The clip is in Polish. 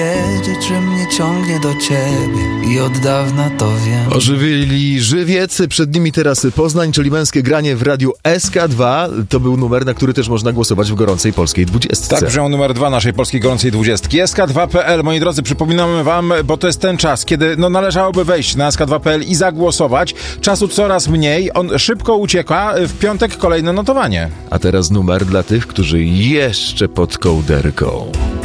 Wiedzieć, że mnie ciągnie do ciebie i od dawna to wiem. Ożywili Żywiec, przed nimi teraz Poznań, czyli męskie granie w radiu SK2. To był numer, na który też można głosować w gorącej polskiej 20. Tak, brzmiał numer 2 naszej polskiej gorącej 20. SK2.pl, moi drodzy, przypominamy wam, bo to jest ten czas, kiedy należałoby wejść na SK2.pl i zagłosować. Czasu coraz mniej, on szybko ucieka, w piątek kolejne notowanie. A teraz numer dla tych, którzy jeszcze pod kołderką.